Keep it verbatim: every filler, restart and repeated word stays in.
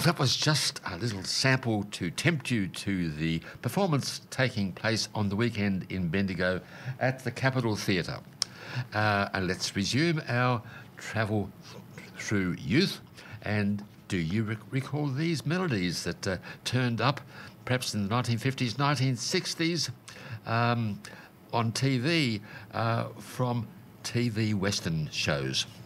that was just a little sample to tempt you to the performance taking place on the weekend in Bendigo at the Capitol Theatre. Uh, and let's resume our travel through youth. And do you rec- recall these melodies that uh, turned up perhaps in the nineteen fifties, nineteen sixties um, on T V uh, from T V Western shows?